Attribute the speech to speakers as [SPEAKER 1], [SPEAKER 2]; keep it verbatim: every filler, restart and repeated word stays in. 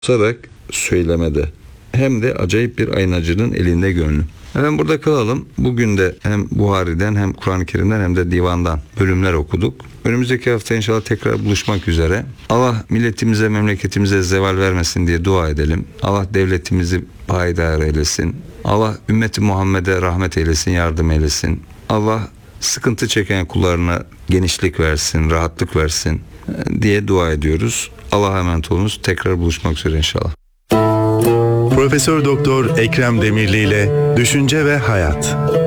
[SPEAKER 1] Basarak söylemede hem de acayip bir aynacının elinde gönlüm. Hemen burada kalalım. Bugün de hem Buhari'den hem Kur'an-ı Kerim'den hem de divandan bölümler okuduk. Önümüzdeki hafta inşallah tekrar buluşmak üzere. Allah milletimize, memleketimize zeval vermesin diye dua edelim. Allah devletimizi payidar eylesin. Allah ümmeti Muhammed'e rahmet eylesin, yardım eylesin. Allah sıkıntı çeken kullarına genişlik versin, rahatlık versin diye dua ediyoruz. Allah'a emanet olunuz. Tekrar buluşmak üzere inşallah.
[SPEAKER 2] Profesör Doktor Ekrem Demirli ile Düşünce ve Hayat.